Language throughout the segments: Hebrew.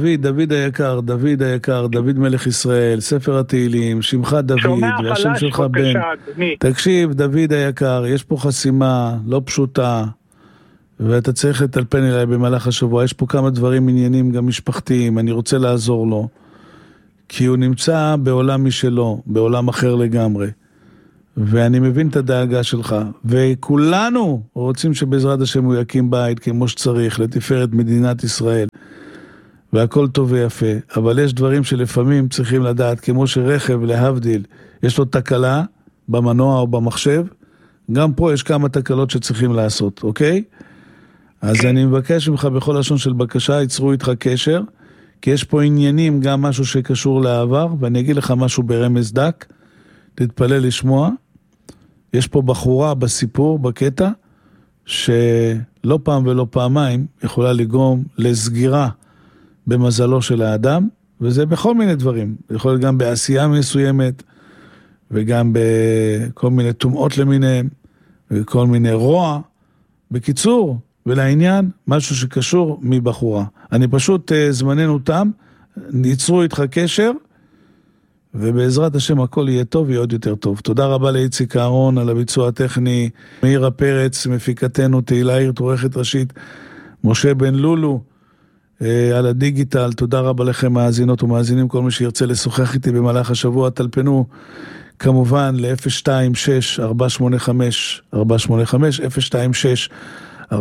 דוד היקר, דוד מלך ישראל, ספר התהילים, שמך דוד, והשם שלך בן. תקשיב, דוד היקר, יש פה חסימה לא פשוטה, ואתה צריך לטלפן אליי במהלך השבוע. יש פה כמה דברים עניינים, גם משפחתיים, אני רוצה לעזור לו, כי הוא נמצא בעולם משלו, בעולם אחר לגמרי. ואני מבין את הדאגה שלך, וכולנו רוצים שבעזרת השם הוא יקים בית כמו שצריך, לתפארת מדינת ישראל. והכל טוב ויפה, אבל יש דברים שלפעמים צריכים לדעת, כמו שרכב להבדיל, יש לו תקלה במנוע או במחשב, גם פה יש כמה תקלות שצריכים לעשות, אוקיי? אז אני מבקש ממך בכל לשון של בקשה, יצרו איתך קשר, כי יש פה עניינים, גם משהו שקשור לעבר, ואני אגיד לך משהו ברמז דק, תתפלא לשמוע, יש פה בחורה בסיפור, בקטע, שלא פעם ולא פעמיים יכולה לגרום לסגירה, במזלו של האדם, וזה בכל מיני דברים. יכול להיות גם בעשייה מסוימת, וגם בכל מיני תומעות למיניהם, וכל מיני רוע. בקיצור, ולעניין, משהו שקשור מבחורה. אני פשוט, זמננו תם, ניצרו איתך קשר, ובעזרת השם הכל יהיה טוב, יהיה עוד יותר טוב. תודה רבה לאיציק אהרון על הביצוע הטכני, מאירה פרץ, מפיקתנו, תהילה עיר, עורכת ראשית, משה בן לולו, על הדיגיטל. תודה רבה לכם מאזינות ומאזינים, כל מי שירצה לשוחח איתי במהלך השבוע, טלפנו כמובן ל-026-485-485, 026-485-485.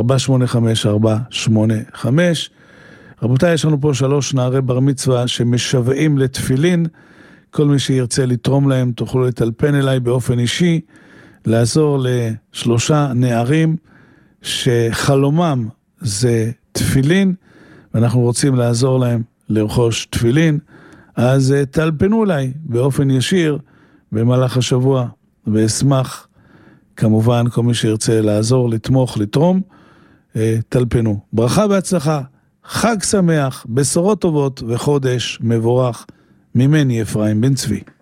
רבותיי, יש לנו פה 3 נערי בר מצווה שמשוועים לתפילין, כל מי שירצה לתרום להם, תוכלו לטלפן אליי באופן אישי, לעזור ל3 נערים שחלומם זה תפילין, ואנחנו רוצים לעזור להם לרכוש תפילין, אז טלפנו אליי באופן ישיר במהלך השבוע, ואשמח כמובן כל מי שירצה לעזור, לתמוך, לתרום, טלפנו. ברכה והצלחה, חג שמח, בשורות טובות וחודש מבורך, ממני אפרים בן צבי.